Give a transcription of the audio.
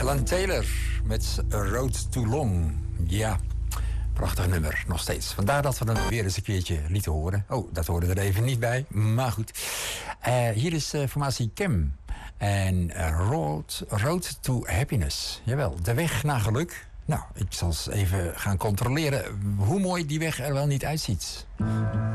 Alan Taylor met A Road Too Long. Ja, prachtig nummer, nog steeds. Vandaar dat we hem weer eens een keertje lieten horen. Oh, dat hoorde er even niet bij, maar goed. Hier is formatie Chem. En Road to Happiness. Jawel, de weg naar geluk. Nou, ik zal eens even gaan controleren hoe mooi die weg er wel niet uitziet.